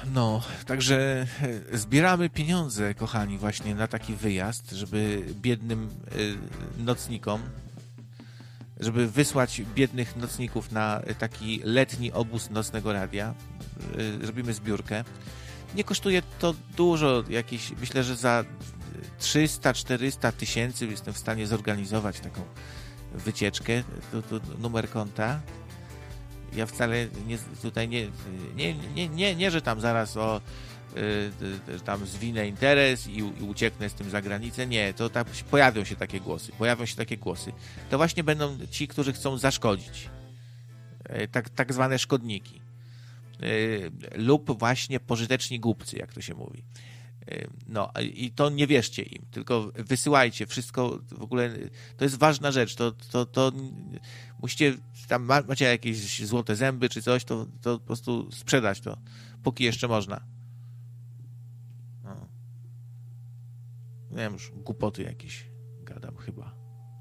No, także zbieramy pieniądze, kochani, właśnie na taki wyjazd, żeby biednym nocnikom, żeby wysłać biednych nocników na taki letni obóz Nocnego Radia. Robimy zbiórkę. Nie kosztuje to dużo, jakieś, myślę, że za 300-400 tysięcy jestem w stanie zorganizować taką wycieczkę. Tu numer konta. Ja wcale tutaj nie, że tam zaraz tam zwinę interes i ucieknę z tym za granicę. Nie, to tak pojawią się takie głosy. To właśnie będą ci, którzy chcą zaszkodzić. Tak zwane szkodniki. Lub właśnie pożyteczni głupcy, jak to się mówi. No i to nie wierzcie im, tylko wysyłajcie wszystko, w ogóle to jest ważna rzecz, to musicie, tam macie jakieś złote zęby czy coś, to po prostu sprzedać to, póki jeszcze można. No. Nie wiem, już głupoty jakieś gadam chyba.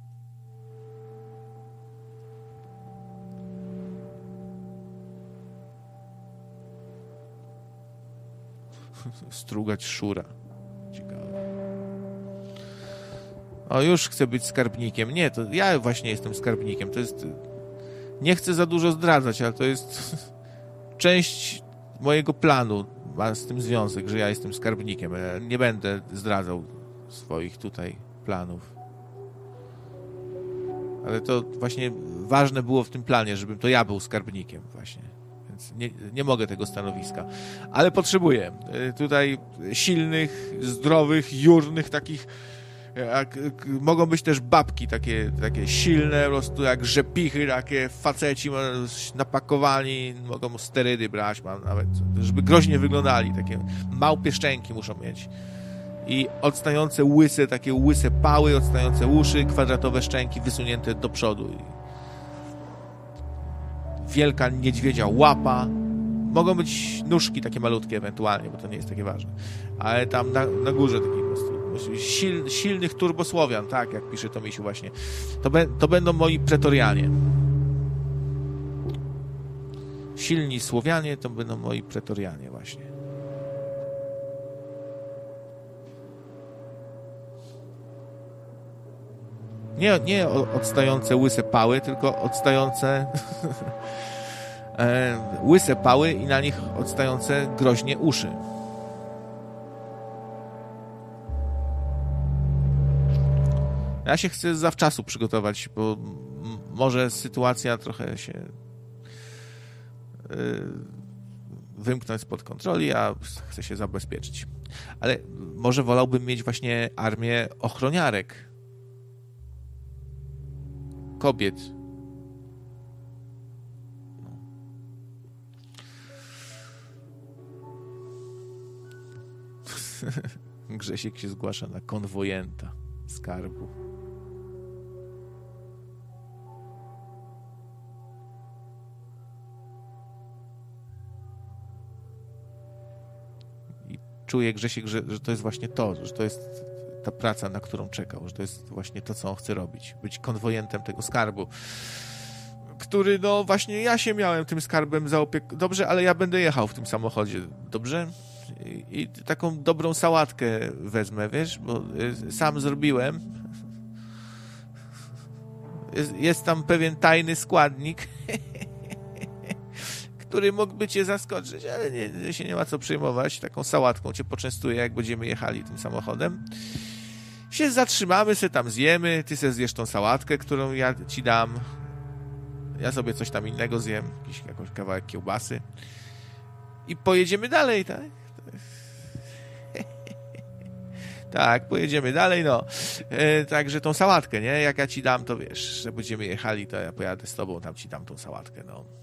Strugać szura. Ciekawe. O, już chcę być skarbnikiem. Nie, to ja właśnie jestem skarbnikiem. To jest... Nie chcę za dużo zdradzać, ale to jest część mojego planu. Ma z tym związek, że ja jestem skarbnikiem. Ja nie będę zdradzał swoich tutaj planów. Ale to właśnie ważne było w tym planie, żebym to ja był skarbnikiem właśnie. Nie mogę tego stanowiska, ale potrzebuję tutaj silnych, zdrowych, jurnych takich, mogą być też babki takie silne, po prostu jak rzepichy, takie faceci napakowani, mogą sterydy brać, nawet, żeby groźnie wyglądali, takie małpie szczęki muszą mieć i odstające łyse, takie łyse pały, odstające uszy, kwadratowe szczęki wysunięte do przodu. Wielka niedźwiedzia łapa. Mogą być nóżki takie malutkie ewentualnie, bo to nie jest takie ważne. Ale tam na górze taki po prostu silnych turbosłowian, tak jak pisze Tomisiu właśnie. To będą moi pretorianie. Silni Słowianie to będą moi pretorianie właśnie. Nie odstające łyse pały, tylko odstające łyse pały i na nich odstające groźnie uszy. Ja się chcę zawczasu przygotować, bo może sytuacja trochę się wymknąć spod kontroli, a chcę się zabezpieczyć. Ale może wolałbym mieć właśnie armię ochroniarek. Kobiet. Grzesiek się zgłasza na konwojenta skarbu. I czuje Grzesiek, że to jest właśnie to, że to jest ta praca, na którą czekał, że to jest właśnie to, co on chce robić. Być konwojentem tego skarbu, który, no właśnie ja się miałem tym skarbem zaopiekować. Dobrze, ale ja będę jechał w tym samochodzie. Dobrze? I taką dobrą sałatkę wezmę, wiesz, bo sam zrobiłem. Jest tam pewien tajny składnik, który mógłby cię zaskoczyć, ale się nie ma co przejmować. Taką sałatką cię poczęstuję, jak będziemy jechali tym samochodem. Się zatrzymamy, sobie tam zjemy, ty sobie zjesz tą sałatkę, którą ja ci dam. Ja sobie coś tam innego zjem, jakiś kawałek kiełbasy. I pojedziemy dalej, tak? Tak, pojedziemy dalej, no. Także tą sałatkę, nie? Jak ja ci dam, to wiesz, że będziemy jechali, to ja pojadę z tobą, tam ci dam tą sałatkę, no.